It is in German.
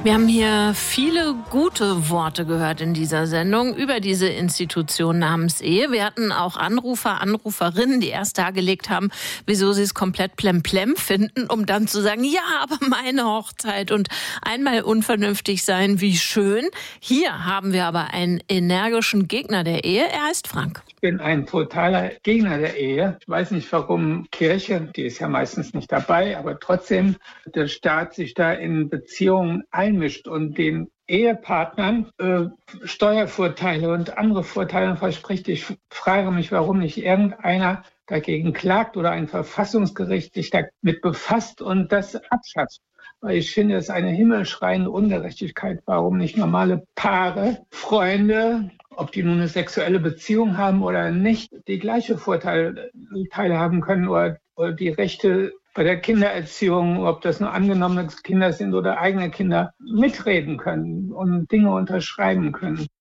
Wir haben hier viele gute Worte gehört in dieser Sendung über diese Institution namens Ehe. Wir hatten auch Anrufer, Anruferinnen, die erst dargelegt haben, wieso sie es komplett plemplem finden, um dann zu sagen, ja, aber meine Hochzeit und einmal unvernünftig sein, wie schön. Hier haben wir aber einen energischen Gegner der Ehe. Er heißt Frank. Ich bin ein totaler Gegner der Ehe. Ich weiß nicht, warum Kirche, die ist ja meistens nicht dabei, aber trotzdem der Staat sich da in Beziehungen einmischt und den Ehepartnern Steuervorteile und andere Vorteile verspricht. Ich frage mich, warum nicht irgendeiner dagegen klagt oder ein Verfassungsgericht sich damit befasst und das abschafft. Weil ich finde, es ist eine himmelschreiende Ungerechtigkeit, warum nicht normale Paare, Freunde, ob die nun eine sexuelle Beziehung haben oder nicht, die gleiche Vorteile haben können oder die Rechte bei der Kindererziehung, ob das nur angenommene Kinder sind oder eigene Kinder, mitreden können und Dinge unterschreiben können.